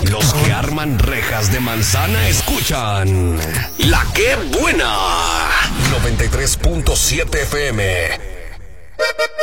Los que arman rejas de manzana escuchan La Que Buena 93.7 FM.